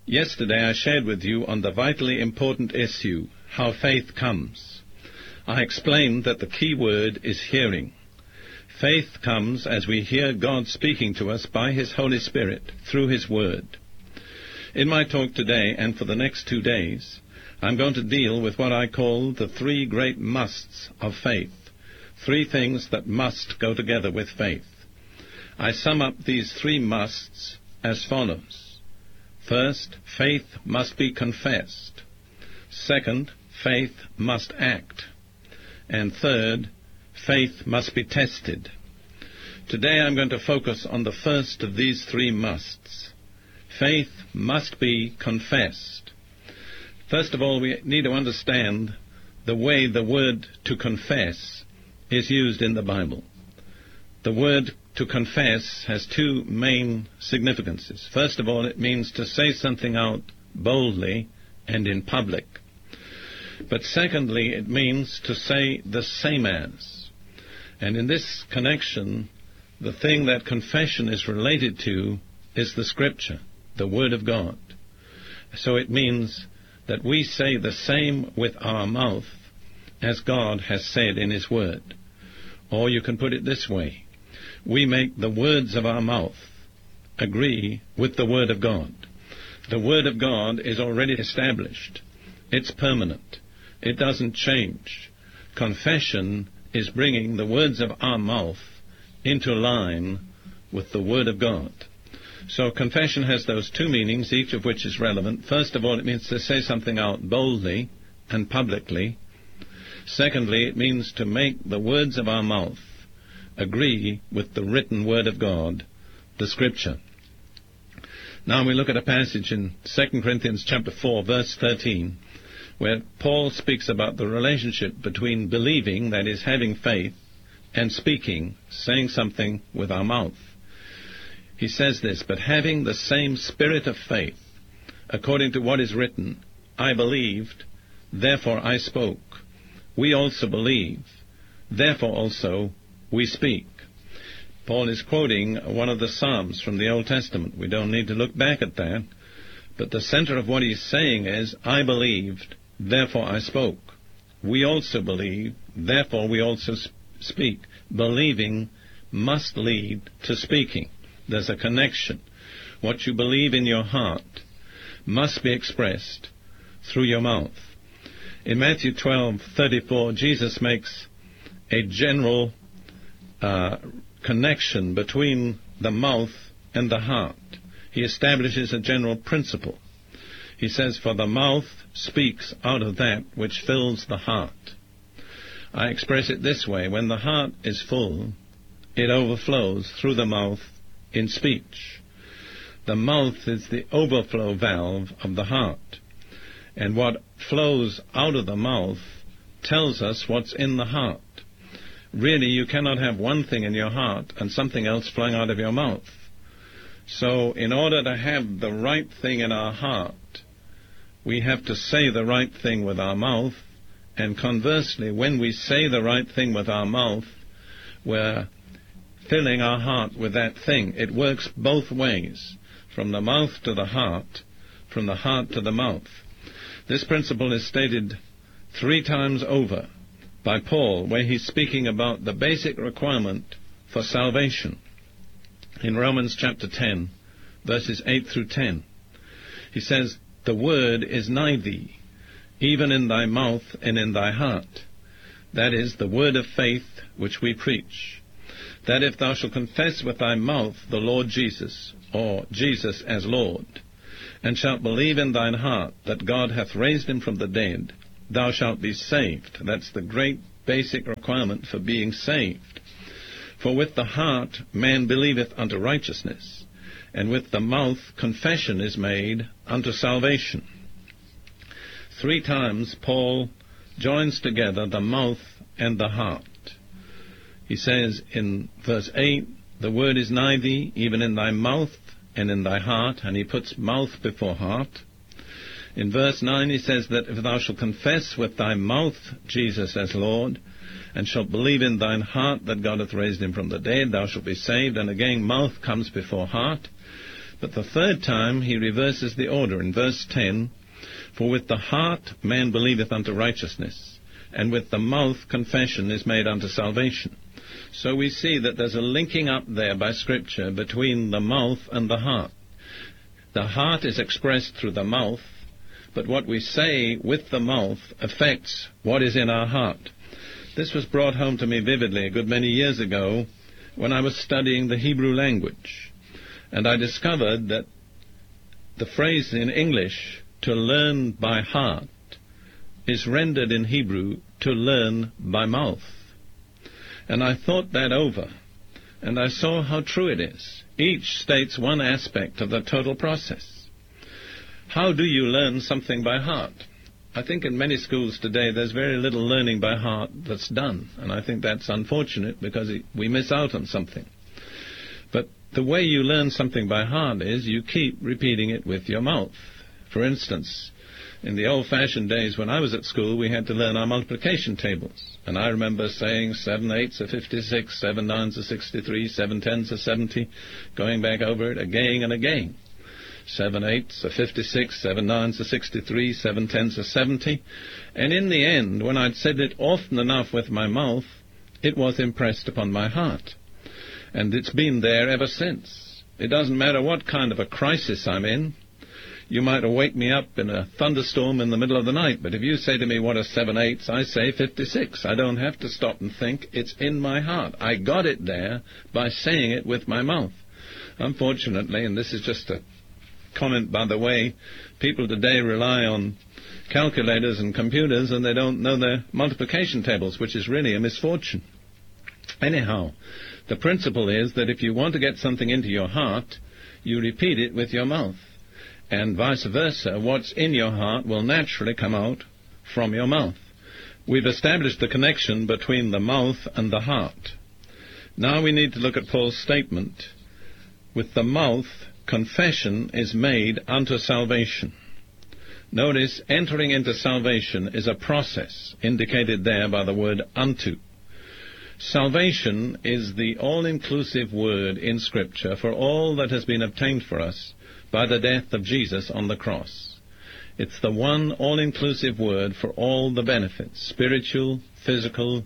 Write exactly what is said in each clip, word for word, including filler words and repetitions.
Yesterday I shared with you on the vitally important issue, how faith comes. I explained that the key word is hearing. Faith comes as we hear God speaking to us by His Holy Spirit through His Word. In my talk today and for the next two days, I'm going to deal with what I call the three great musts of faith, three things that must go together with faith. I sum up these three musts as follows. First, faith must be confessed. Second, faith must act. And third, faith must be tested. Today I'm going to focus on the first of these three musts. Faith must be confessed. First of all, we need to understand the way the word to confess is used in the Bible. The word to confess has two main significances. First of all, it means to say something out boldly and in public. But secondly, it means to say the same as. And in this connection, the thing that confession is related to is the Scripture, the Word of God. So it means that we say the same with our mouth as God has said in His Word. Or you can put it this way. We make the words of our mouth agree with the Word of God. The Word of God is already established. It's permanent. It doesn't change. Confession is bringing the words of our mouth into line with the Word of God. So confession has those two meanings, each of which is relevant. First of all, it means to say something out boldly and publicly. Secondly, it means to make the words of our mouth agree with the written Word of God, the Scripture. Now we look at a passage in Second Corinthians chapter four, verse thirteen, where Paul speaks about the relationship between believing, that is, having faith, and speaking, saying something with our mouth. He says this, but having the same spirit of faith, according to what is written, I believed, therefore I spoke. We also believe, therefore also we speak. Paul is quoting one of the Psalms from the Old Testament. We don't need to look back at that. But the center of what he's saying is, I believed, therefore I spoke. We also believe, therefore we also speak. Believing must lead to speaking. There's a connection. What you believe in your heart must be expressed through your mouth. In Matthew twelve thirty-four, Jesus makes a general uh, connection between the mouth and the heart. He establishes a general principle. He says, for the mouth speaks out of that which fills the heart. I express it this way. When the heart is full, it overflows through the mouth in speech. The mouth is the overflow valve of the heart. And what flows out of the mouth tells us what's in the heart. Really, you cannot have one thing in your heart and something else flowing out of your mouth. So in order to have the right thing in our heart, we have to say the right thing with our mouth, and conversely, when we say the right thing with our mouth, we're filling our heart with that thing. It works both ways, from the mouth to the heart, from the heart to the mouth. This principle is stated three times over by Paul, where he's speaking about the basic requirement for salvation. In Romans chapter ten, verses eight through ten, he says, the word is nigh thee, even in thy mouth and in thy heart. That is, the word of faith which we preach. That if thou shalt confess with thy mouth the Lord Jesus, or Jesus as Lord, and shalt believe in thine heart that God hath raised him from the dead, thou shalt be saved. That's the great basic requirement for being saved. For with the heart man believeth unto righteousness, and with the mouth confession is made unto salvation. Three times Paul joins together the mouth and the heart. He says in verse eight, the word is nigh thee, even in thy mouth and in thy heart, and he puts mouth before heart. In verse nine he says that if thou shalt confess with thy mouth Jesus as Lord, and shalt believe in thine heart that God hath raised him from the dead, thou shalt be saved. And again, mouth comes before heart. But the third time he reverses the order in verse ten, "For with the heart man believeth unto righteousness, and with the mouth confession is made unto salvation." So we see that there's a linking up there by Scripture between the mouth and the heart. The heart is expressed through the mouth, but what we say with the mouth affects what is in our heart. This was brought home to me vividly a good many years ago when I was studying the Hebrew language. And I discovered that the phrase in English, "to learn by heart," is rendered in Hebrew, "to learn by mouth." And I thought that over, and I saw how true it is. Each states one aspect of the total process. How do you learn something by heart? I think in many schools today there's very little learning by heart that's done, and I think that's unfortunate because it, we miss out on something. But the way you learn something by heart is you keep repeating it with your mouth. For instance, in the old-fashioned days when I was at school, we had to learn our multiplication tables. And I remember saying seven eights are fifty-six, seven nines are sixty-three, seven tens are seventy, going back over it again and again. Seven eights are fifty-six, seven nines are sixty-three, seven tens are seventy. And in the end, when I'd said it often enough with my mouth, it was impressed upon my heart. And it's been there ever since. It doesn't matter what kind of a crisis I'm in. You might wake me up in a thunderstorm in the middle of the night, but if you say to me, "What are seven eights?" I say fifty-six. I don't have to stop and think. It's in my heart. I got it there by saying it with my mouth. Unfortunately, and this is just a comment by the way, people today rely on calculators and computers and they don't know their multiplication tables, which is really a misfortune. Anyhow, the principle is that if you want to get something into your heart, you repeat it with your mouth. And vice versa, what's in your heart will naturally come out from your mouth. We've established the connection between the mouth and the heart. Now we need to look at Paul's statement. With the mouth, confession is made unto salvation. Notice, entering into salvation is a process indicated there by the word unto. Salvation is the all-inclusive word in Scripture for all that has been obtained for us by the death of Jesus on the cross. It's the one all-inclusive word for all the benefits, spiritual, physical,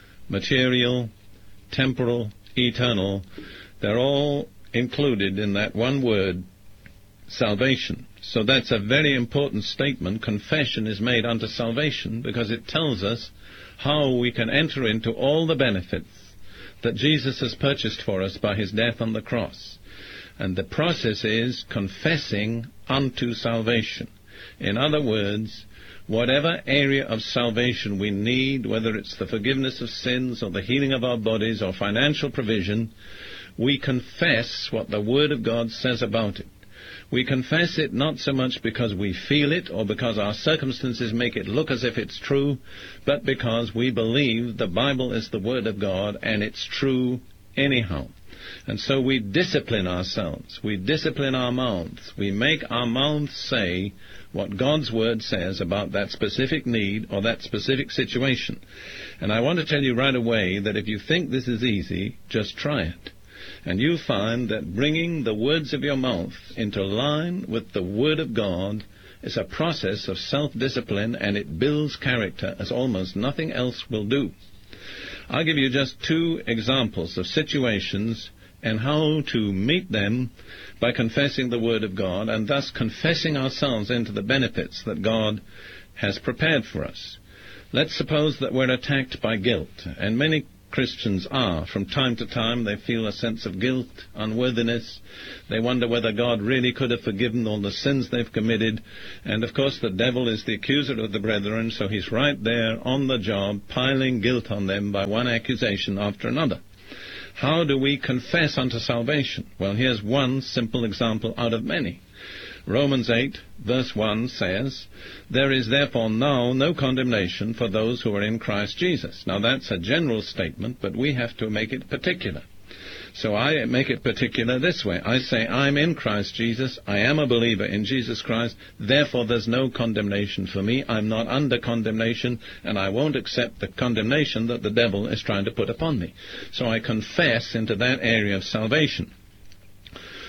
material, temporal, eternal. They're all included in that one word, salvation. So that's a very important statement. Confession is made unto salvation because it tells us how we can enter into all the benefits that Jesus has purchased for us by his death on the cross. And the process is confessing unto salvation. In other words, whatever area of salvation we need, whether it's the forgiveness of sins or the healing of our bodies or financial provision, we confess what the Word of God says about it. We confess it not so much because we feel it or because our circumstances make it look as if it's true, but because we believe the Bible is the Word of God and it's true anyhow. And so we discipline ourselves. We discipline our mouths. We make our mouths say what God's Word says about that specific need or that specific situation. And I want to tell you right away that if you think this is easy, just try it. And you'll find that bringing the words of your mouth into line with the Word of God is a process of self-discipline, and it builds character as almost nothing else will do. I'll give you just two examples of situations and how to meet them by confessing the Word of God and thus confessing ourselves into the benefits that God has prepared for us. Let's suppose that we're attacked by guilt, and many Christians are. From time to time they feel a sense of guilt, unworthiness. They wonder whether God really could have forgiven all the sins they've committed. And of course the devil is the accuser of the brethren, so he's right there on the job, piling guilt on them by one accusation after another. How do we confess unto salvation? Well, here's one simple example out of many. Romans eight, verse one says, "There is therefore now no condemnation for those who are in Christ Jesus." Now that's a general statement, but we have to make it particular. So I make it particular this way. I say, I'm in Christ Jesus. I am a believer in Jesus Christ. Therefore, there's no condemnation for me. I'm not under condemnation, and I won't accept the condemnation that the devil is trying to put upon me. So I confess into that area of salvation.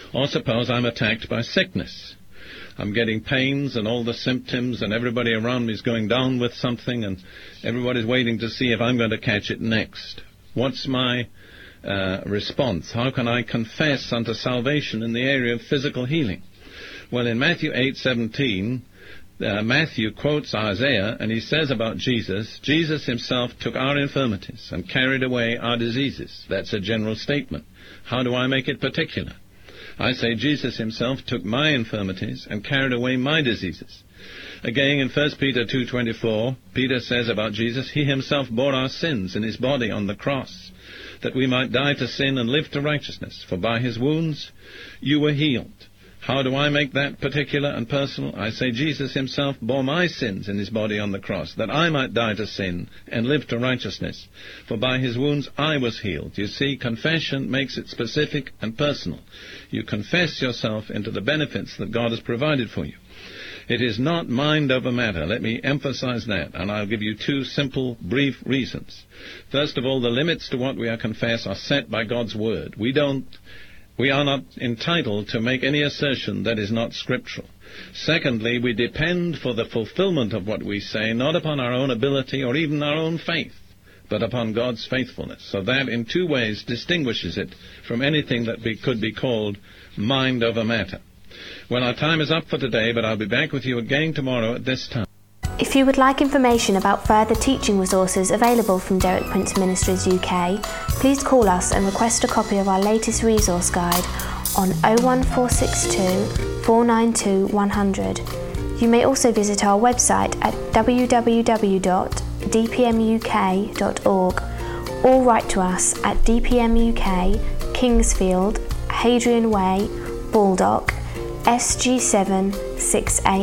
Or suppose I'm attacked by sickness. I'm getting pains and all the symptoms, and everybody around me is going down with something, and everybody's waiting to see if I'm going to catch it next. What's my uh, response? How can I confess unto salvation in the area of physical healing? Well, in Matthew eight seventeen, uh, Matthew quotes Isaiah, and he says about Jesus, Jesus himself took our infirmities and carried away our diseases. That's a general statement. How do I make it particular? I say Jesus himself took my infirmities and carried away my diseases. Again, in First Peter two twenty-four, Peter says about Jesus, he himself bore our sins in his body on the cross, that we might die to sin and live to righteousness. For by his wounds you were healed. How do I make that particular and personal? I say Jesus himself bore my sins in his body on the cross, that I might die to sin and live to righteousness. For by his wounds I was healed. You see, confession makes it specific and personal. You confess yourself into the benefits that God has provided for you. It is not mind over matter. Let me emphasize that, and I'll give you two simple, brief reasons. First of all, the limits to what we are confess are set by God's word. We don't We are not entitled to make any assertion that is not scriptural. Secondly, we depend for the fulfillment of what we say not upon our own ability or even our own faith, but upon God's faithfulness. So that in two ways distinguishes it from anything that be, could be called mind over matter. Well, our time is up for today, but I'll be back with you again tomorrow at this time. If you would like information about further teaching resources available from Derek Prince Ministries U K, please call us and request a copy of our latest resource guide on oh one four six two, four nine two, one hundred. You may also visit our website at w w w dot d p m u k dot org or write to us at D P M U K, Kingsfield, Hadrian Way, Baldock, S G seven six A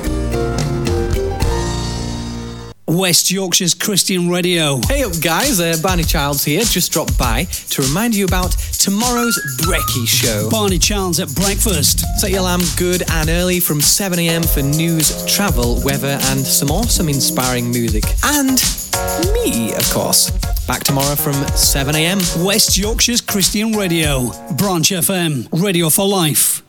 N. West Yorkshire's Christian Radio. Hey up guys, uh, Barney Childs here, just dropped by to remind you about tomorrow's Brekkie Show. Barney Childs at breakfast. Set your alarm good and early from seven a m for news, travel, weather and some awesome inspiring music. And me, of course. Back tomorrow from seven a m. West Yorkshire's Christian Radio. Branch F M. Radio for Life.